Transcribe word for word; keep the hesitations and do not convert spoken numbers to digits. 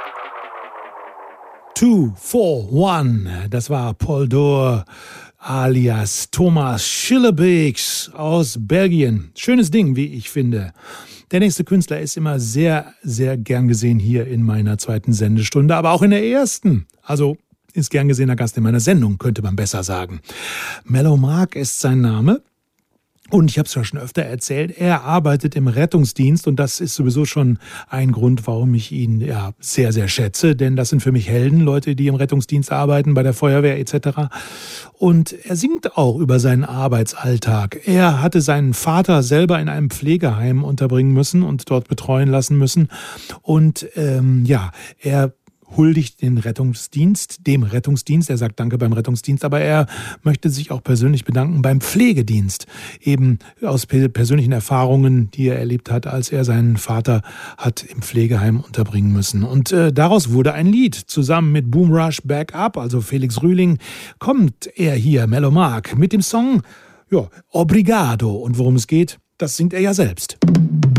Two, four, one. Das war Paul Dor alias Thomas Schillebeeks aus Belgien. Schönes Ding, wie ich finde. Der nächste Künstler ist immer sehr, sehr gern gesehen hier in meiner zweiten Sendestunde, aber auch in der ersten. Also ist gern gesehener Gast in meiner Sendung, könnte man besser sagen. Mellow Mark ist sein Name. Und ich habe es ja schon öfter erzählt, er arbeitet im Rettungsdienst und das ist sowieso schon ein Grund, warum ich ihn ja sehr, sehr schätze. Denn das sind für mich Helden, Leute, die im Rettungsdienst arbeiten, bei der Feuerwehr et cetera. Und er singt auch über seinen Arbeitsalltag. Er hatte seinen Vater selber in einem Pflegeheim unterbringen müssen und dort betreuen lassen müssen. Und ähm, ja, er huldigt den Rettungsdienst, dem Rettungsdienst. Er sagt Danke beim Rettungsdienst, aber er möchte sich auch persönlich bedanken beim Pflegedienst. Eben aus persönlichen Erfahrungen, die er erlebt hat, als er seinen Vater hat im Pflegeheim unterbringen müssen. Und äh, daraus wurde ein Lied. Zusammen mit Boom Rush Back Up, also Felix Rühling, kommt er hier, Mellow Mark, mit dem Song ja, Obrigado. Und worum es geht, das singt er ja selbst.